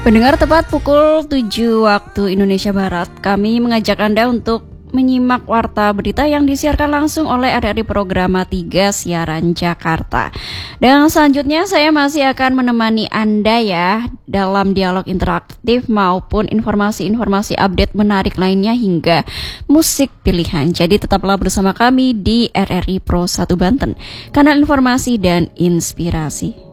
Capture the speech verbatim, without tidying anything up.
Pendengar, tepat pukul tujuh waktu Indonesia Barat, kami mengajak Anda untuk menyimak warta berita yang disiarkan langsung oleh R R I Programa tiga Siaran Jakarta. Dan selanjutnya saya masih akan menemani Anda ya dalam dialog interaktif maupun informasi-informasi update menarik lainnya hingga musik pilihan. Jadi tetaplah bersama kami di R R I Pro satu Banten, kanal informasi dan inspirasi.